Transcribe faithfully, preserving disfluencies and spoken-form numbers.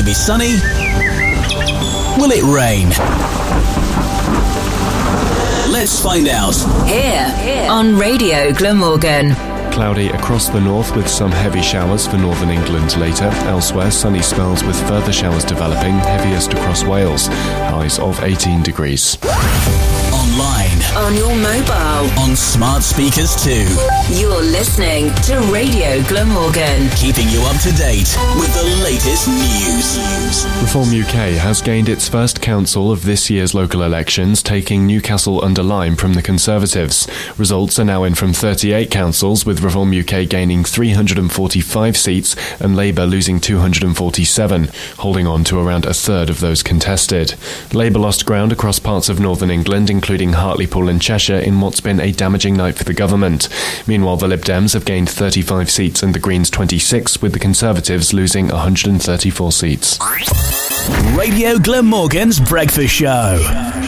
be sunny? Will it rain? Let's find out. Here, here on Radio Glamorgan. Cloudy across the north with some heavy showers for northern England later. Elsewhere, sunny spells with further showers developing, heaviest across Wales. Highs of eighteen degrees. Online. On your mobile. On smart speakers too. You're listening to Radio Glamorgan. Keeping you up to date with the latest news. Reform U K has gained its first council of this year's local elections, taking Newcastle under Lyme from the Conservatives. Results are now in from thirty-eight councils, with Reform U K gaining three hundred forty-five seats and Labour losing two hundred forty-seven, holding on to around a third of those contested. Labour lost ground across parts of northern England, including Hartlepool and Cheshire, in what's been a damaging night for the government. Meanwhile, the Lib Dems have gained thirty-five seats and the Greens twenty-six, with the Conservatives losing one hundred thirty-four seats. Radio Glamorgan's Breakfast Show.